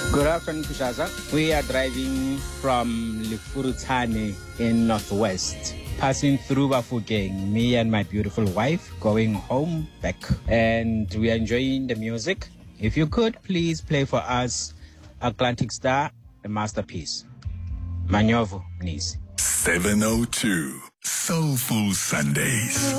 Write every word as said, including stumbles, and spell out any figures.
Good afternoon, Kushaza. We are driving from Lefurutshane in Northwest, passing through Bafokeng, me and my beautiful wife, going home back. And we are enjoying the music. If you could, please play for us Atlantic Star, a masterpiece. Manyovo, please. seven oh two Soulful Sundays.